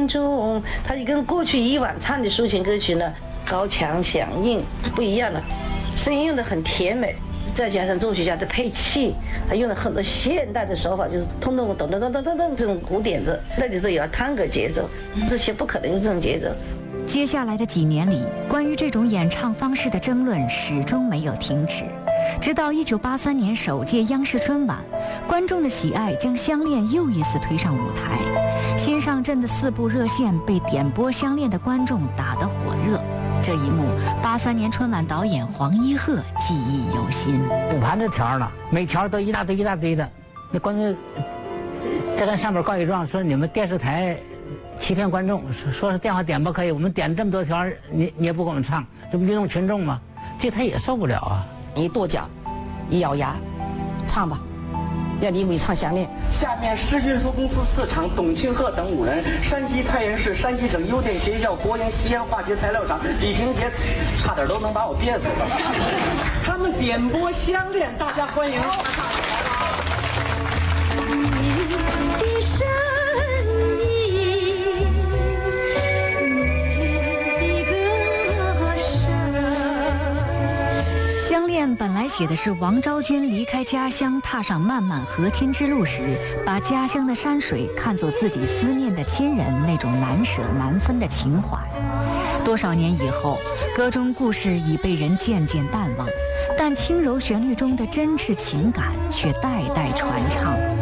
中，它就跟过去以往唱的抒情歌曲呢高强响应不一样了，声音用的很甜美，再加上作曲家的配器，他用了很多现代的手法，就是通咚咚咚咚咚咚咚这种鼓点子，那里头有探戈节奏，之前不可能有这种节奏。 接下来的几年里，关于这种演唱方式的争论始终没有停止。直到1983年首届央视春晚，观众的喜爱将《相恋》又一次推上舞台。新上阵的4部热线被点播《相恋》的观众打得火热。这一幕，83年春晚导演黄一鹤记忆犹新。 补盘的条呢，每条都一大堆一大堆的，那观众再跟上面告一状，说你们电视台欺骗观众，说是电话点播可以，我们点这么多条，你也不给我们唱，这不愚弄群众吗？这他也受不了啊！ 一跺脚，一咬牙，唱吧，要你为唱《相恋》。 下面市运输公司4厂董庆鹤等5人，山西太原市山西省邮电学校国营西安化学材料厂李平杰，差点都能把我憋死了。他们点播《相恋》，大家欢迎。 《相恋》本来写的是王昭君离开家乡，踏上漫漫和亲之路时，把家乡的山水看作自己思念的亲人，那种难舍难分的情怀。多少年以后，歌中故事已被人渐渐淡忘，但轻柔旋律中的真挚情感却代代传唱。